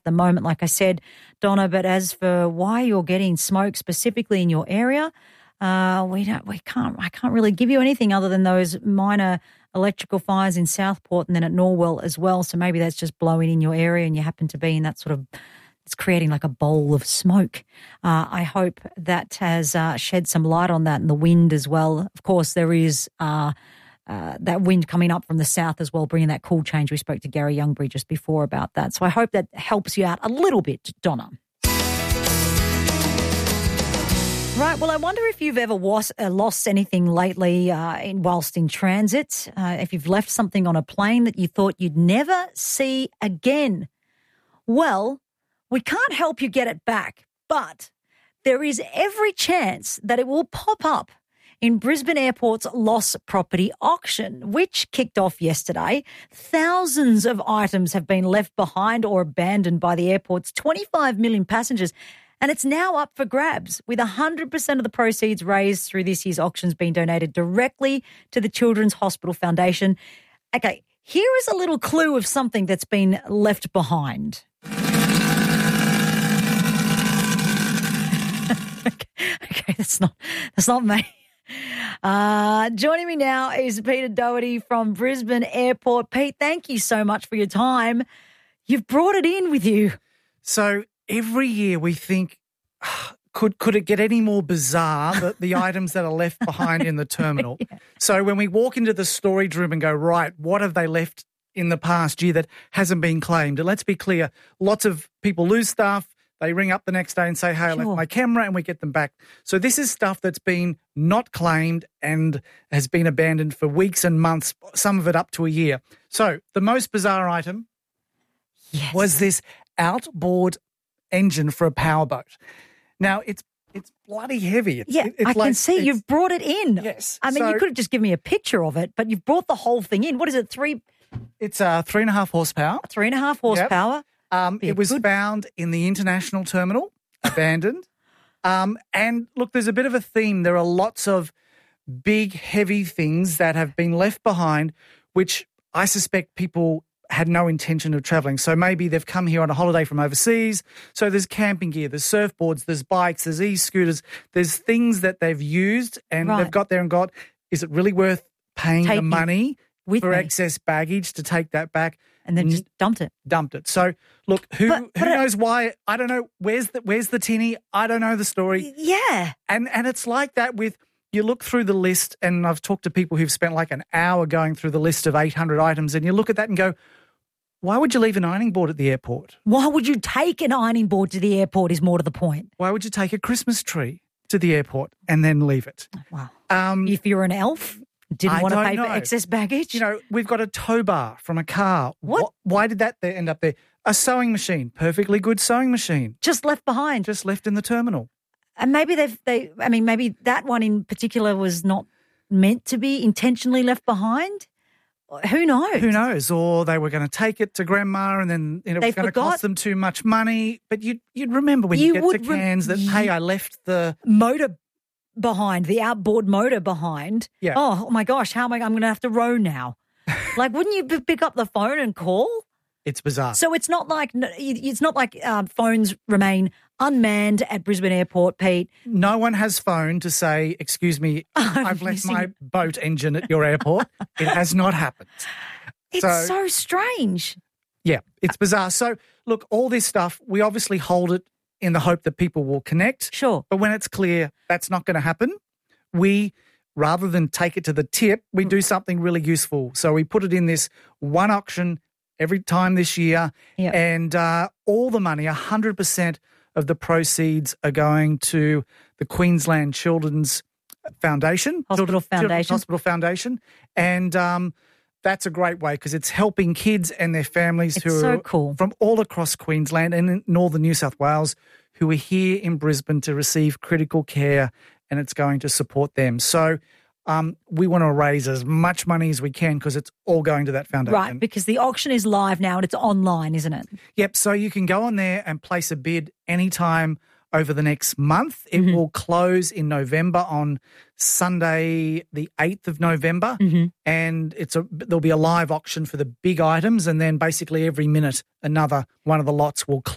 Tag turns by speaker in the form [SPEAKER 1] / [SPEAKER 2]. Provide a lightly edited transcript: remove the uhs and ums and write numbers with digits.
[SPEAKER 1] the moment, like I said, Donna. But as for why you're getting smoke specifically in your area, I can't really give you anything other than those minor electrical fires in Southport and then at Norwell as well. So maybe that's just blowing in your area and you happen to be in that sort of, it's creating like a bowl of smoke. I hope that has shed some light on that, and the wind as well. Of course, there is that wind coming up from the south as well, bringing that cool change. We spoke to Gary Youngbury just before about that. So I hope that helps you out a little bit, Donna. Right, well, I wonder if you've ever lost anything lately whilst in transit, if you've left something on a plane that you thought you'd never see again. Well, we can't help you get it back, but there is every chance that it will pop up in Brisbane Airport's lost property auction, which kicked off yesterday. Thousands of items have been left behind or abandoned by the airport's 25 million passengers, and it's now up for grabs, with 100% of the proceeds raised through this year's auctions being donated directly to the Children's Hospital Foundation. Okay, here is a little clue of something that's been left behind. Okay, that's not me. Joining me now is Peter Doherty from Brisbane Airport. Pete, thank you so much for your time. You've brought it in with you.
[SPEAKER 2] So every year we think, could it get any more bizarre, the items that are left behind in the terminal? Yeah. So when we walk into the storage room and go, right, what have they left in the past year that hasn't been claimed? And let's be clear, lots of people lose stuff. They ring up the next day and say, hey, I left my camera, and we get them back. So this is stuff that's been not claimed and has been abandoned for weeks and months, some of it up to a year. So the most bizarre item was this outboard engine for a powerboat. Now, it's bloody heavy.
[SPEAKER 1] I can see you've brought it in.
[SPEAKER 2] Yes.
[SPEAKER 1] I mean, you could have just given me a picture of it, but you've brought the whole thing in. What is it,
[SPEAKER 2] It's 3.5 horsepower.
[SPEAKER 1] 3.5 horsepower.
[SPEAKER 2] Yep. It was found in the international terminal, abandoned. And look, there's a bit of a theme. There are lots of big, heavy things that have been left behind, which I suspect people had no intention of travelling. So maybe they've come here on a holiday from overseas. So there's camping gear, there's surfboards, there's bikes, there's e-scooters. There's things that they've used and they've got there and got, is it really worth paying the money for excess baggage to take that back?
[SPEAKER 1] And then just dumped it.
[SPEAKER 2] So, look, who knows why? I don't know. Where's the tinny? I don't know the story.
[SPEAKER 1] Yeah.
[SPEAKER 2] And it's like that with, you look through the list, and I've talked to people who've spent like an hour going through the list of 800 items, and you look at that and go, why would you leave an ironing board at the airport?
[SPEAKER 1] Why would you take an ironing board to the airport is more to the point.
[SPEAKER 2] Why would you take a Christmas tree to the airport and then leave it?
[SPEAKER 1] Wow. If you're an elf? Didn't want to pay for excess baggage?
[SPEAKER 2] You know, we've got a tow bar from a car.
[SPEAKER 1] What?
[SPEAKER 2] Why did that end up there? A sewing machine, perfectly good sewing machine.
[SPEAKER 1] Just left behind.
[SPEAKER 2] Just left in the terminal.
[SPEAKER 1] And maybe maybe that one in particular was not meant to be intentionally left behind. Who knows?
[SPEAKER 2] Who knows? Or they were going to take it to grandma and then it was going to cost them too much money. But you'd remember when you get to Cairns that, hey, I left the
[SPEAKER 1] motor behind, the outboard motor behind.
[SPEAKER 2] Yeah.
[SPEAKER 1] Oh my gosh, I'm going to have to row now. Like, wouldn't you pick up the phone and call?
[SPEAKER 2] It's bizarre.
[SPEAKER 1] So it's not like phones remain unmanned at Brisbane Airport, Pete.
[SPEAKER 2] No one has phoned to say, excuse me, I've left my boat engine at your airport. It has not happened.
[SPEAKER 1] It's so strange.
[SPEAKER 2] Yeah, it's bizarre. So, look, all this stuff, we obviously hold it in the hope that people will connect.
[SPEAKER 1] Sure.
[SPEAKER 2] But when it's clear that's not going to happen, we, rather than take it to the tip, we do something really useful. So we put it in this one auction every time this year, and all the money, 100% of the proceeds are going to the Queensland Children's Foundation.
[SPEAKER 1] Hospital
[SPEAKER 2] Foundation. And that's a great way because it's helping kids and their families from all across Queensland and in northern New South Wales who are here in Brisbane to receive critical care, and it's going to support them. So we want to raise as much money as we can because it's all going to that foundation.
[SPEAKER 1] Right, because the auction is live now and it's online, isn't it?
[SPEAKER 2] Yep, so you can go on there and place a bid anytime over the next month. It will close in November on Sunday, the 8th of November, and there'll be a live auction for the big items, and then basically every minute another one of the lots will close.